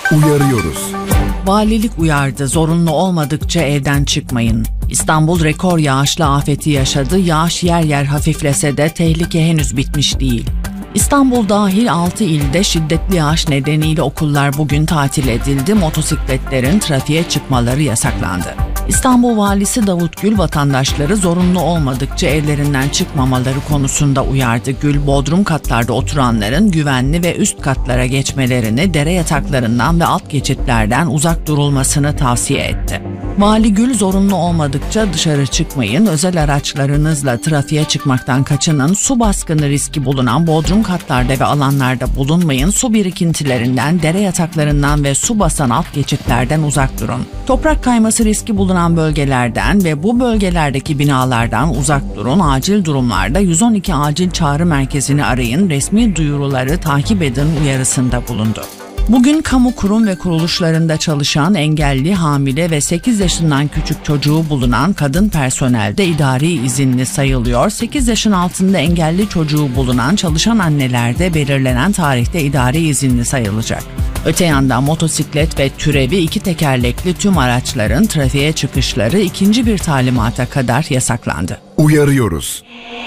Uyarıyoruz. Valilik uyardı, zorunlu olmadıkça evden çıkmayın. İstanbul rekor yağışlı afeti yaşadı. Yağış yer yer hafiflese de tehlike henüz bitmiş değil. İstanbul dahil 6 ilde şiddetli yağış nedeniyle okullar bugün tatil edildi. Motosikletlerin trafiğe çıkmaları yasaklandı. İstanbul Valisi Davut Gül vatandaşları zorunlu olmadıkça evlerinden çıkmamaları konusunda uyardı. Gül, bodrum katlarda oturanların güvenli ve üst katlara geçmelerini, dere yataklarından ve alt geçitlerden uzak durulmasını tavsiye etti. Vali Gül, zorunlu olmadıkça dışarı çıkmayın, özel araçlarınızla trafiğe çıkmaktan kaçının, su baskını riski bulunan bodrum katlarda ve alanlarda bulunmayın, su birikintilerinden, dere yataklarından ve su basan alt geçitlerden uzak durun. Toprak kayması riski bulunan bölgelerden ve bu bölgelerdeki binalardan uzak durun. Acil durumlarda 112 acil çağrı merkezini arayın, resmi duyuruları takip edin uyarısında bulundu. Bugün kamu kurum ve kuruluşlarında çalışan engelli, hamile ve 8 yaşından küçük çocuğu bulunan kadın personel de idari izinli sayılıyor. 8 yaşın altında engelli çocuğu bulunan çalışan anneler de belirlenen tarihte idari izinli sayılacak. Öte yandan motosiklet ve türevi 2 tekerlekli tüm araçların trafiğe çıkışları ikinci bir talimata kadar yasaklandı. Uyarıyoruz.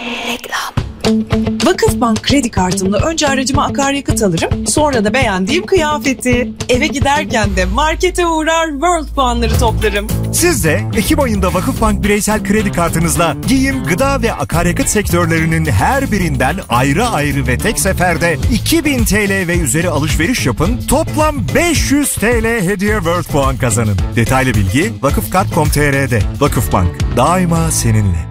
Vakıfbank kredi kartımla önce aracıma akaryakıt alırım, sonra da beğendiğim kıyafeti. Eve giderken de markete uğrar, World puanları toplarım. Siz de Ekim ayında Vakıfbank bireysel kredi kartınızla giyim, gıda ve akaryakıt sektörlerinin her birinden ayrı ayrı ve tek seferde 2000 TL ve üzeri alışveriş yapın, toplam 500 TL hediye World puan kazanın. Detaylı bilgi vakıfkart.com.tr'de. Vakıfbank, daima seninle.